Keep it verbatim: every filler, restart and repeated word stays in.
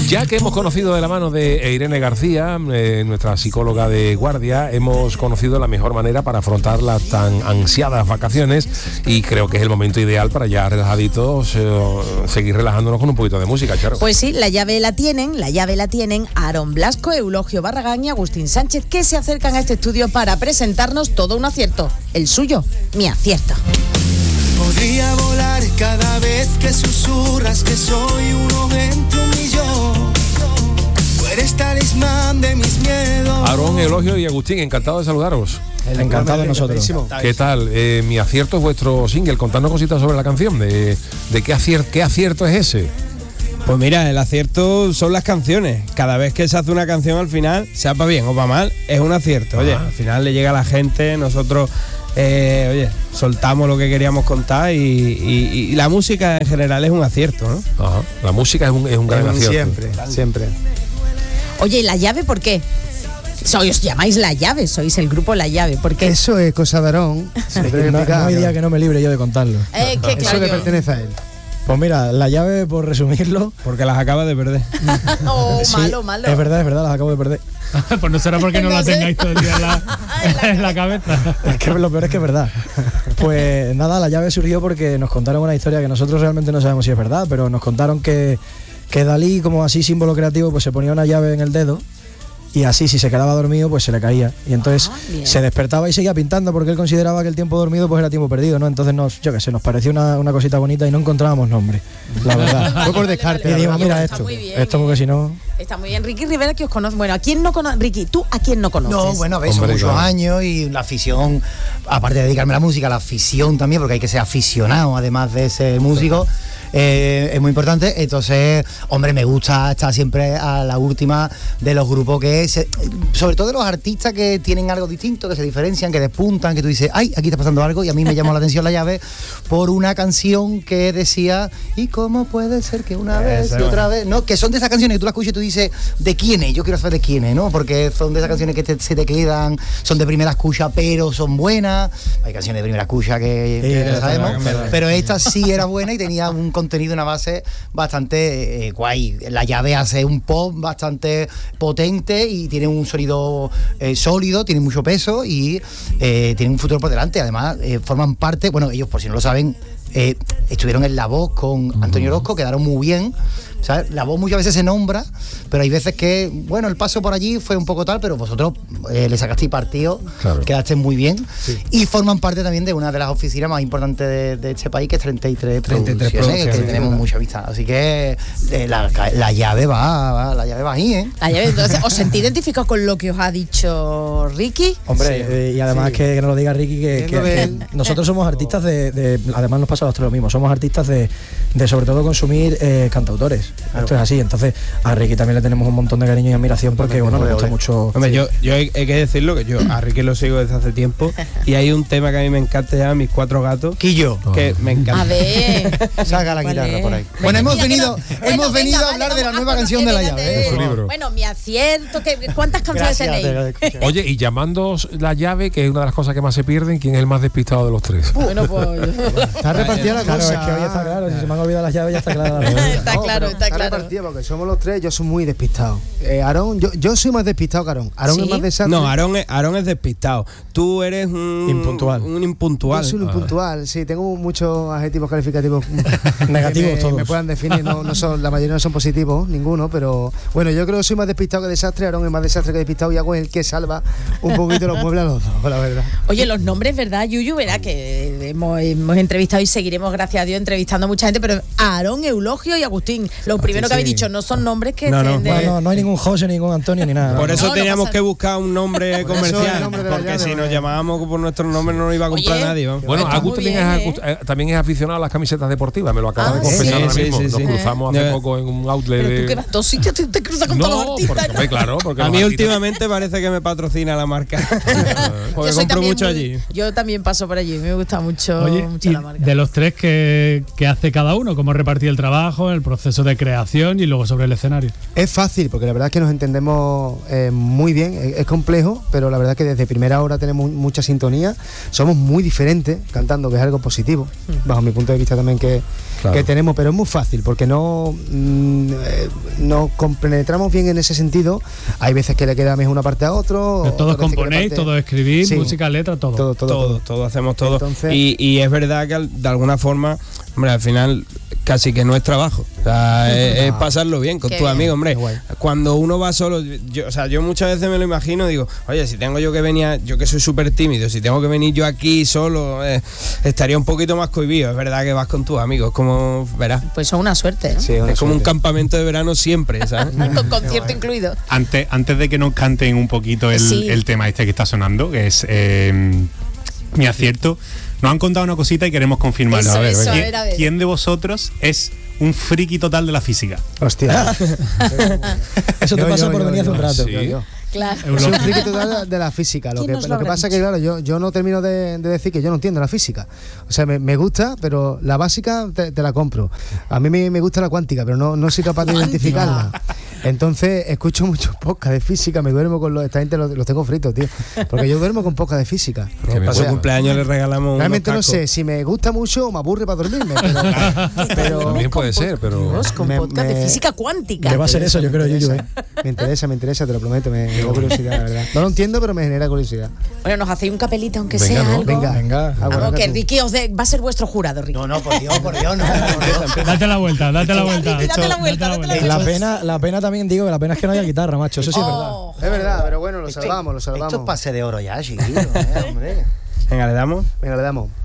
Ya que hemos conocido de la mano de Irene García, eh, nuestra psicóloga de guardia, hemos conocido la mejor manera para afrontar las tan ansiadas vacaciones y creo que es el momento ideal para ya relajaditos eh, seguir relajándonos con un poquito de música, Charo. Pues sí, la llave la tienen, la llave la tienen Aarón Blasco, Eulogio Barragán y Agustín Sánchez, que se acercan a este estudio para presentarnos todo un acierto. El suyo, mi acierto. Podría volar cada vez que susurras que soy uno entre un millón. Tú eres talismán de mis miedos. Aarón, Eulogio y Agustín, encantado de saludaros. El encantado de nosotros. ¿Qué tal? Eh, mi acierto es vuestro single. Contadnos cositas sobre la canción. ¿De, de qué, acierto, qué acierto es ese? Pues mira, el acierto son las canciones. Cada vez que se hace una canción al final, sea para bien o para mal, es un acierto. Oye, al final le llega a la gente, nosotros, eh, oye, soltamos lo que queríamos contar y, y, y la música en general es un acierto, ¿no? Ajá. La música es un, es un gran acierto. Siempre, siempre. Oye, ¿y la llave por qué? Sois, os llamáis La Llave, sois el grupo La Llave, ¿por qué? Eso es cosa de Aarón. no, no hay día que no me libre yo de contarlo. Eh, que, Eso claro, le yo... pertenece a él. Pues mira, la llave, por resumirlo, porque las acaba de perder. Oh, Sí, malo, malo. Es verdad, es verdad, las acabo de perder. Pues no será porque no, No la sé. tengáis todo el día en la, en la cabeza. Es que lo peor es que es verdad. Pues nada, la llave surgió porque nos contaron una historia que nosotros realmente no sabemos si es verdad, pero nos contaron que, que Dalí, como así símbolo creativo, pues se ponía una llave en el dedo y así si se quedaba dormido pues se le caía y entonces Ah, bien. se despertaba y seguía pintando porque él consideraba que el tiempo dormido pues era tiempo perdido, ¿no? Entonces nos, yo qué sé, nos pareció una, una cosita bonita y no encontrábamos nombre, la verdad. Fue por descarte. Y Vale, digo, vale, mira vale, esto, está muy bien, esto ¿eh? porque si no... Está muy bien. Ricky Rivera, que os conoce. Bueno, ¿a quién no conoce? Ricky, ¿tú a quién no conoces? No, bueno, a ver, son Hombre, muchos claro. años y la afición, aparte de dedicarme a la música, la afición también, porque hay que ser aficionado, además de ser músico, eh, es muy importante. Entonces, hombre, me gusta estar siempre a la última de los grupos que, se, sobre todo de los artistas que tienen algo distinto, que se diferencian, que despuntan, que tú dices, ay, aquí está pasando algo, y a mí me llamó la atención La Llave por una canción que decía, ¿y cómo puede ser que una vez y otra vez? No, que son de esas canciones que tú las escuchas y tú dices, ¿de quién es? Yo quiero saber de quién es, ¿no? Porque son de esas canciones que te, se te quedan, son de primera escucha, pero son buenas. Hay canciones de primera escucha que, Sí, que es ya sabemos, verdad, es verdad. pero esta sí era buena y tenía un contenido, una base bastante eh, guay. La Llave hace un pop bastante potente y tiene un sonido eh, sólido, tiene mucho peso y eh, tiene un futuro por delante. Además, eh, forman parte, bueno, ellos por si no lo saben, eh, estuvieron en La Voz con Antonio Orozco, quedaron muy bien. ¿Sabes? La Voz muchas veces se nombra, pero hay veces que, bueno, el paso por allí fue un poco tal, pero vosotros eh, le sacasteis partido, Claro. quedasteis muy bien y forman parte también de una de las oficinas más importantes de, de este país, que es treinta y tres treinta y tres Producciones, que Producciones, tenemos ¿verdad? mucha vista. Así que eh, la, la llave va, va, la llave va ahí, ¿eh? La Llave, entonces, ¿os sentís identificados con lo que os ha dicho Ricky? Hombre, Sí. eh, y además Sí. que, que nos lo diga Ricky, que, Vengo que- de que él. nosotros somos artistas de, de- además nos pasa a los tres lo mismo, somos artistas de, de sobre todo consumir eh, cantautores. Esto es así, entonces a Ricky también le tenemos un montón de cariño y admiración porque bueno, nos gusta mucho. Hombre, yo, yo hay, hay que decirlo que yo a Ricky lo sigo desde hace tiempo y hay un tema que a mí me encanta ya, Mis Cuatro Gatos, Quillo, que me encanta. A ver. saca la ¿Cuál guitarra es? por ahí. Venga, Bueno, hemos mira, venido, que no- hemos Bueno, venido venga, a hablar vale, de la vamos nueva a canción de La conocer, Llave. venga, ¿eh? su libro. Bueno, mi acierto, que, ¿cuántas canciones Gracias, tenéis? te lo escucho. Oye, y llamando La Llave, que es una de las cosas que más se pierden, ¿quién es el más despistado de los tres? Bueno, pues... Está repartida la Claro, cosa. es que hoy está claro, si se me han olvidado las llaves ya está clara la cosa. Está No, claro, pero está claro. repartida porque somos los tres, yo soy muy despistado. Eh, Aarón, yo, yo soy más despistado que Aarón. Aarón ¿Sí? es más desastre. No, Aarón es, Aarón es despistado. Tú eres un Impuntual. Un Yo impuntual. soy un puntual, sí, tengo muchos adjetivos calificativos Negativos que me, todos. me puedan definir, no, no son, la mayoría no son positivos, ninguno, pero bueno, yo creo que soy más despistado que desastre, Aarón es más desastre que despistado y Hago es el que salva un poquito los muebles a los dos, la verdad. Oye, los nombres, ¿verdad, Yuyu? Verá que hemos, hemos entrevistado y seguiremos, gracias a Dios, entrevistando a mucha gente, pero Aarón, Eulogio y Agustín, lo primero que habéis dicho, no son nombres que No, no. estén de- Bueno, no, no hay ningún José, ningún Antonio, ni nada. Por eso No, no teníamos pasa- que buscar un nombre Por eso el comercial, nombre de La porque Llave, si nos porque- llamábamos por nuestro nombre no nos iba a comprar Oye, nadie. vamos. Bueno, Está Agus muy también, bien, es, ¿eh? eh, también es aficionado a las camisetas deportivas, me lo acaba Ah, de confesar sí, ahora sí, mismo. sí, Nos sí. cruzamos hace Ya. poco en un outlet Pero tú de... que vas a todos sitios, te, te cruzas con todos los No, artistas. porque, hombre, claro, porque A los mí artistas- últimamente parece que me patrocina la marca. Porque soy compro también mucho muy- allí. Yo también paso por allí, me gusta mucho, Oye, mucho y la marca. de los tres que, que hace cada uno, cómo repartir el trabajo, el proceso de de creación y luego sobre el escenario. Es fácil, porque la verdad es que nos entendemos eh, muy bien, es, es complejo, pero la verdad es que desde primera hora tenemos mucha sintonía, somos muy diferentes cantando, que es algo positivo, bajo mi punto de vista también que, claro. que tenemos, pero es muy fácil, porque no mm, eh, nos compenetramos bien en ese sentido, hay veces que le queda mejor una parte a otro. Todos componéis, parte... todos escribís, sí. música, letra, todo. Todo, todo, todo, todo, todo hacemos todo. Entonces, y, y es verdad que de alguna forma, hombre, al final casi que no es trabajo, o sea, es, es pasarlo bien con tus amigos, hombre. Cuando uno va solo, yo, o sea, yo muchas veces me lo imagino, digo, oye, si tengo yo que venir, yo que soy súper tímido, si tengo que venir yo aquí solo, eh, estaría un poquito más cohibido. Es verdad que vas con tus amigos, como verás. Pues son una suerte, ¿no? Sí, una es como suerte. Un campamento de verano siempre, ¿sabes? Con concierto incluido. Antes, antes de que nos canten un poquito el, sí. el tema este que está sonando, que es eh, Mi Acierto, nos han contado una cosita y queremos confirmarlo. Eso, a ver, eso, ¿quién, a ver, a ver. ¿Quién de vosotros es un friki total de la física? Hostia. Eso te yo, pasa yo, por yo, venir hace yo, un rato. Sí. Yo, yo. Claro. Soy un friki total de la física. Lo que, lo lo que pasa es que, claro, yo, yo no termino de, de decir que yo no entiendo la física. O sea, me, me gusta, pero la básica te, te la compro. A mí me, me gusta la cuántica, pero no, no soy capaz de identificarla. Entonces, escucho muchos podcasts de física, me duermo con los... Esta gente los, los tengo fritos, tío. Porque yo duermo con podcasts de física. Para su cumpleaños le regalamos realmente no sé si me gusta mucho o me aburre para dormirme. Pero, pero también puede ser, pero... Dios, con me, podcast me, de física cuántica. Le va a ser eso, yo creo, Yuyu, ¿eh? Me interesa, me interesa, te lo prometo, me genera curiosidad, la verdad. No lo entiendo, pero me genera curiosidad. Bueno, nos hacéis un capelito, aunque Venga, sea ¿no? algo. Venga, venga. Ah, bueno, Algo que tú. Ricky os de, va a ser vuestro jurado, Ricky. No, no, por Dios, por Dios, no. no, no. Date la vuelta, date la vuelta. Ricky, date la vuelta, date la vuelta. La pena, la pena también digo que la pena es que no haya guitarra, macho. Eso sí es Oh. Es verdad, pero bueno, lo salvamos, lo salvamos. Esto es pase de oro ya, chiquillo, eh, hombre. Venga, le damos. Venga, le damos.